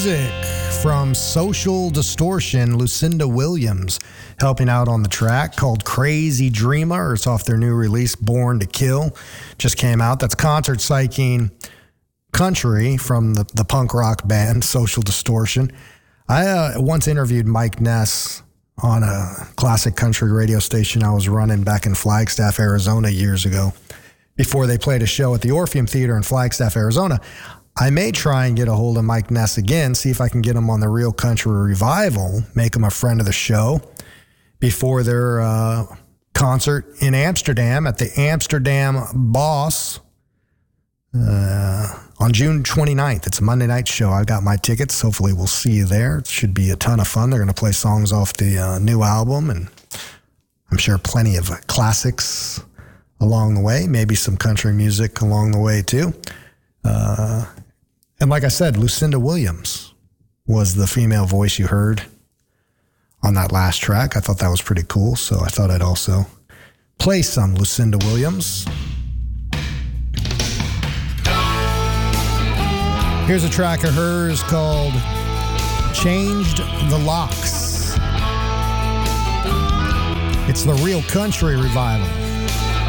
music from Social Distortion, Lucinda Williams helping out on the track called Crazy Dreamer. It's off their new release, Born to Kill. Just came out. That's concert psyching country from the punk rock band Social Distortion. I once interviewed Mike Ness on a classic country radio station I was running back in Flagstaff, Arizona years ago, before they played a show at the Orpheum Theater in Flagstaff, Arizona. I may try and get a hold of Mike Ness again, see if I can get him on the Real Country Revival, make him a friend of the show before their concert in Amsterdam at the Amsterdam Boss on June 29th. It's a Monday night show. I've got my tickets. Hopefully we'll see you there. It should be a ton of fun. They're going to play songs off the new album, and I'm sure plenty of classics along the way, maybe some country music along the way too. And like I said, Lucinda Williams was the female voice you heard on that last track. I thought that was pretty cool, so I thought I'd also play some Lucinda Williams. Here's a track of hers called Changed the Locks. It's the Real Country Revival.